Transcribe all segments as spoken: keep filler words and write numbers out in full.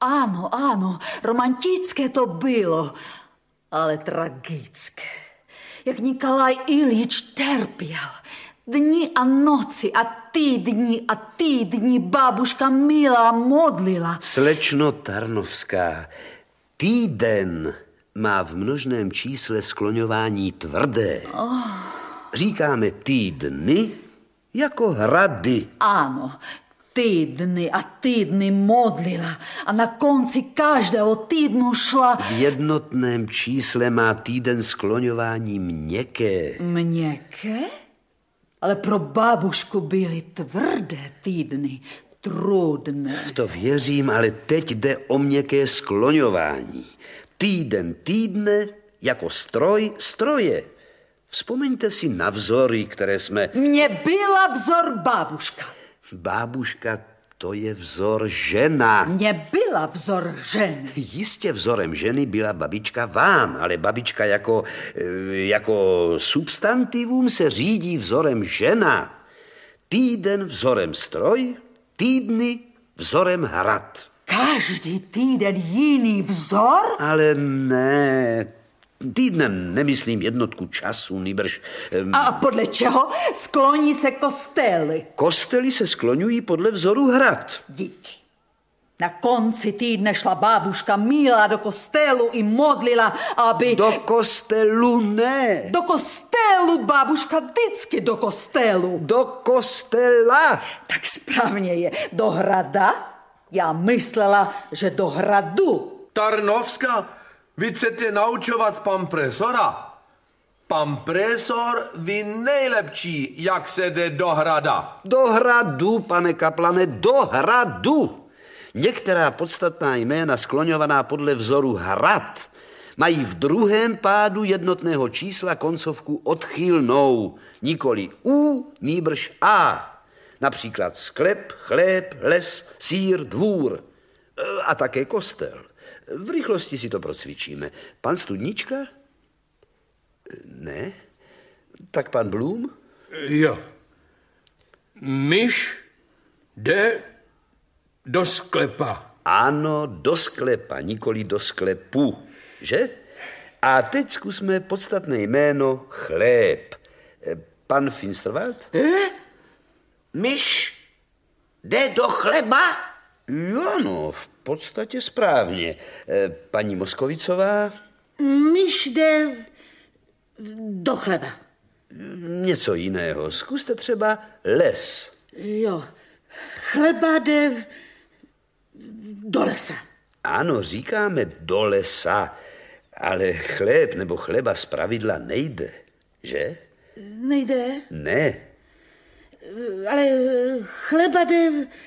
Áno, áno, romantické to bylo, ale tragické. Jak Nikolaj Ilič trpěl. Dni a noci a týdni a týdni babuška Mila modlila. Slečno Tarnovská, týden má v množném čísle skloňování tvrdé. Oh. Říkáme týdny jako hrady. Áno, týdny a týdny modlila a na konci každého týdnu šla... V jednotném čísle má týden skloňování měkké. Měkké? Ale pro babušku byly tvrdé týdny, trudné. To věřím, ale teď jde o měkké skloňování. Týden týdne jako stroj stroje. Vzpomeňte si na vzory, které jsme... Mně byla vzor babuška. Bábuška, to je vzor žena. Mně byla vzor ženy. Jistě vzorem ženy byla babička vám, ale babička jako, jako substantivum se řídí vzorem žena. Týden vzorem stroj, týdny vzorem hrad. Každý týden jiný vzor? Ale ne... Týdnem nemyslím jednotku času, nýbrž... Um... A podle čeho skloní se kostely? Kostely se skloňují podle vzoru hrad. Díky. Na konci týdne šla bábuška Mila do kostelu i modlila, aby... Do kostelu ne. Do kostelu, bábuška, vždycky do kostelu. Do kostela. Tak správně je. Do hrada? Já myslela, že do hradu. Tarnovská, vy chcete naučovat pan presora? Pan presor ví nejlepší, jak se jde do hrada. Do hradu, pane kaplane, do hradu. Některá podstatná jména skloňovaná podle vzoru hrad mají v druhém pádu jednotného čísla koncovku odchylnou, nikoli U, nýbrž A. Například sklep, chléb, les, sýr, dvůr a také kostel. V rychlosti si to procvičíme. Pan Studnička? Ne? Tak pan Blum? Jo. Myš jde do sklepa. Ano, do sklepa, nikoli do sklepu, že? A teď zkusme podstatné jméno chléb. Pan Finsterwald? Eh? Myš jde do chleba? Jo, no, v podstatě správně. Paní Moskovicová? Myš jde do chleba. Něco jiného. Zkuste třeba les. Jo, chleba jde do lesa. Ano, říkáme do lesa, ale chléb nebo chleba zpravidla nejde, že? Nejde? Ne. Ale chleba jde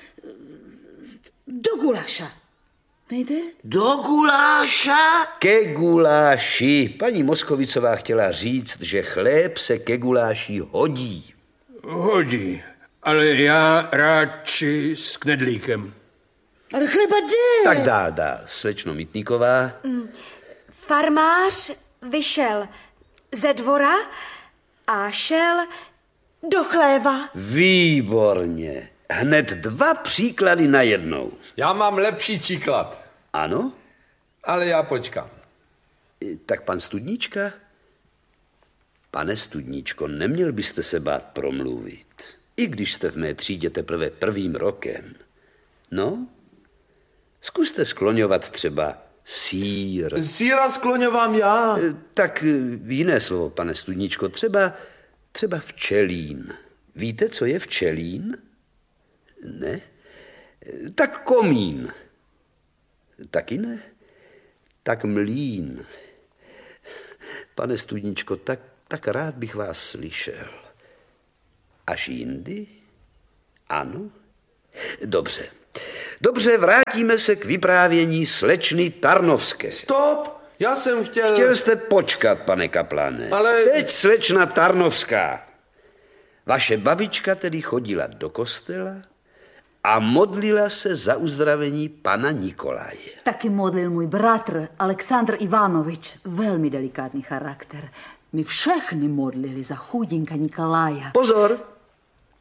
do guláša. Nejde? Do guláša? Ke guláši. Paní Moskovicová chtěla říct, že chléb se ke guláši hodí. Hodí, ale já radši s knedlíkem. Ale chleba jde. Tak dál, dál. Slečno Mítníková. Mm. Farmář vyšel ze dvora a šel do chléva. Výborně. Hned dva příklady najednou. Já mám lepší příklad. Ano? Ale já počkám. Tak pan Studnička? Pane Studničko, neměl byste se bát promluvit. I když jste v mé třídě teprve prvým rokem. No? Zkuste skloňovat třeba sýr. Sýra skloňovám já. Tak jiné slovo, pane Studničko, třeba, třeba včelín. Víte, co je včelín? Ne? Tak komín. Taky ne? Tak mlýn. Pane Studničko, tak, tak rád bych vás slyšel. Až jindy? Ano? Dobře. Dobře, vrátíme se k vyprávění slečny Tarnovské. Stop! Já jsem chtěl... Chtěl jste počkat, pane kaplane. Ale... Teď slečna Tarnovská. Vaše babička tedy chodila do kostela a modlila se za uzdravení pana Nikolaje. Taky modlil můj bratr Aleksandr Ivanovič, velmi delikátní charakter. My všechny modlili za chudinka Nikolaja. Pozor,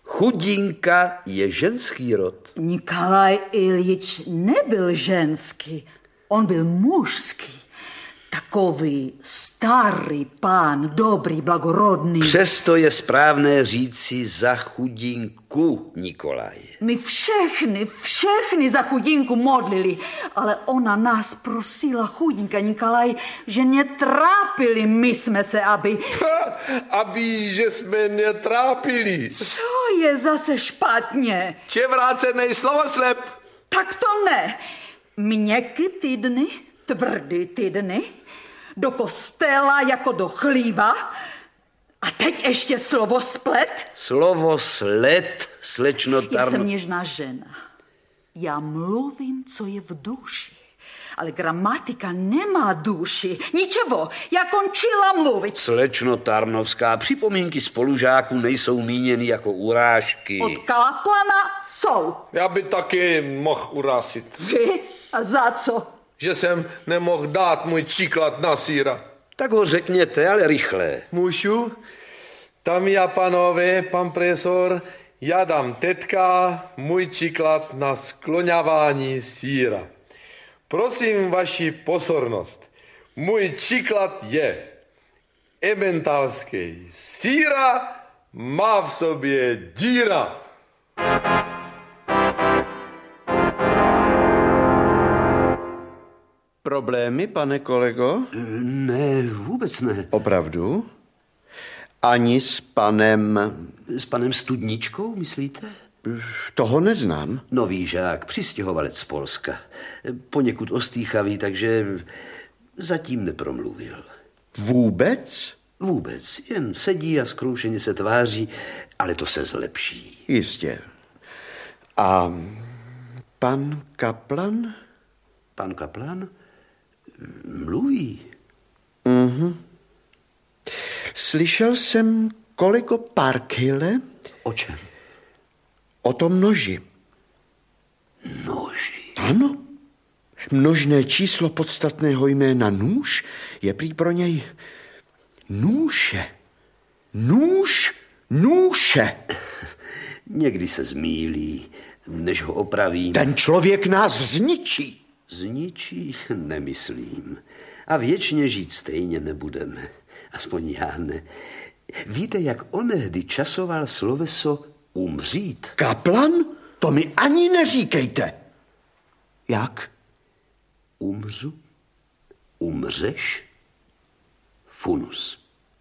Chudinka je ženský rod. Nikolaj Iljič nebyl ženský, on byl mužský. Takový starý pán, dobrý, blagorodný. Přesto je správné říci za chudinku, Nikolaj. My všechny, všechny za chudinku modlili, ale ona nás prosila, chudinka Nikolaj, že netrápili my jsme se, aby... Ha, aby, že jsme netrápili. Co je zase špatně? Čevrácenej slovoslep. Tak to ne. Měkky týdny, tvrdý týdny, do kostela jako do chlíva a teď ještě slovo splet. Slovo sled, slečno Já Tarno... jsem něžná žena. Já mluvím, co je v duši. Ale gramatika nemá duši. Ničeho, já končila mluvit. Slečno Tarnovská, připomínky spolužáků nejsou míněny jako urážky. Od Kaplana jsou. Já by taky mohl urásit. Vy? A za co? Že jsem nemohl dát můj číklad na síra. Tak ho řekněte, ale rychle. Můžu? Tam já, panové, pan profesor, já dám teďka můj číklad na skloňování síra. Prosím vaši pozornost. Můj číklad je ementalský síra má v sobě díra. Problémy, pane kolego? Ne, vůbec ne. Opravdu? Ani s panem... S panem Studničkou, myslíte? Toho neznám. Nový žák, přistěhovalec z Polska. Poněkud ostýchavý, takže zatím nepromluvil. Vůbec? Vůbec, jen sedí a zkroušeně se tváří, ale to se zlepší. Jistě. A pan Kaplan? Pan Kaplan mluví. Mhm. Slyšel jsem kolego Parkyle. O čem? O tom noži. Noži? Ano. Množné číslo podstatného jména nůž je prý pro něj nůše. Nůž, nůše. Někdy se zmýlí, než ho opraví. Ten člověk nás zničí. Zničí? Nemyslím. A věčně žít stejně nebudeme. Aspoň já ne. Víte, jak onehdy časoval sloveso umřít? Kaplan? To mi ani neříkejte. Jak? Umřu? Umřeš? Funus.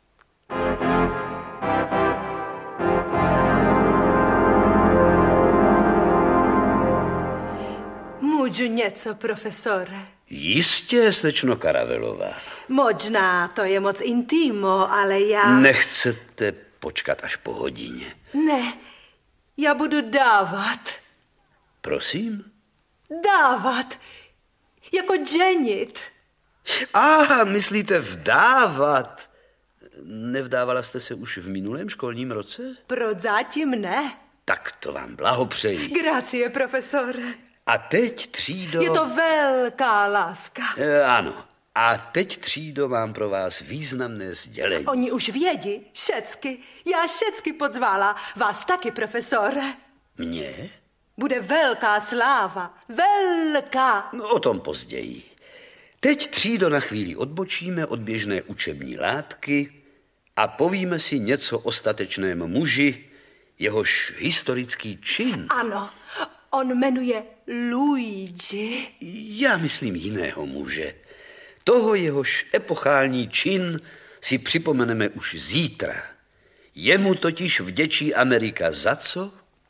Můžu něco, profesore? Jistě, slečno Karavelová. Možná to je moc intimo, ale já... Nechcete počkat až po hodině? Ne, já budu dávat. Prosím? Dávat. Jako ženit. Aha, myslíte vdávat. Nevdávala jste se už v minulém školním roce? Prozatím ne. Tak to vám blahopřeji. Grazie, profesore. A teď, třído... Je to velká láska. E, ano. A teď, třído, mám pro vás významné sdělení. Oni už vědí, všecky. Já všecky podzvala. Vás taky, profesore. Mě? Bude velká sláva. Velká. No, o tom později. Teď, třído, na chvíli odbočíme od běžné učební látky a povíme si něco o statečném muži, jehož historický čin... Ano, on jmenuje Luigi. Já myslím jiného muže. Toho, jehož epochální čin si připomeneme už zítra. Jemu totiž vděčí Amerika za co?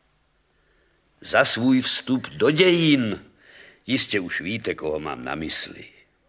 Za svůj vstup do dějin. Jistě už víte, koho mám na mysli.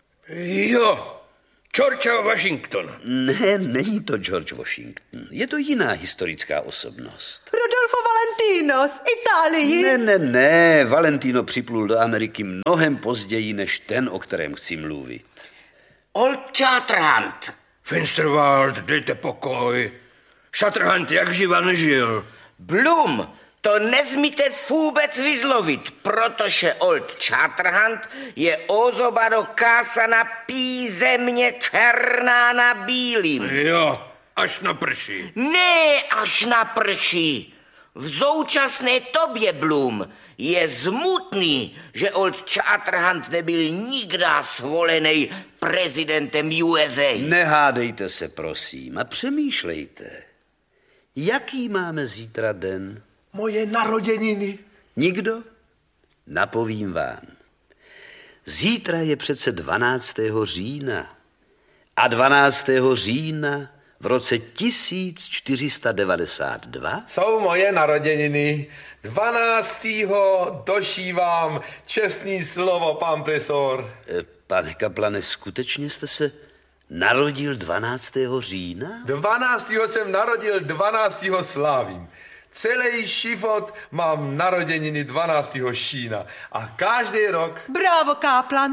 Jo, George Washington. Ne, není to George Washington. Je to jiná historická osobnost. Rodolfo Valentino z Itálii. Ne, ne, ne. Valentino připlul do Ameriky mnohem později než ten, o kterém chci mluvit. Old Shatterhand. Finsterwald, dejte pokoj. Shatterhand jak živa nežil. Bloom, to nezmíte vůbec vyzlovit, protože Old Shatterhand je osoba dokázaná písemně černá na bílým. Jo, až na prší. Ne až na prší. V současné tobě, Blum, je zmutný, že old Charterhand nebyl nikdy svolený prezidentem U S A. Nehádejte se, prosím, a přemýšlejte. Jaký máme zítra den? Moje narozeniny. Nikdo? Napovím vám. Zítra je přece dvanáctého října. A dvanáctého října v roce tisíc čtyři sta devadesát dva Jsou moje narozeniny. dvanáctého došívám čestný slovo, pan profesor. E, pane kaplane, skutečně jste se narodil dvanáctého října? dvanáctého jsem narodil, dvanáctého slávím. Celý život mám narozeniny dvanáctého šína a každý rok... Bravo, káplane.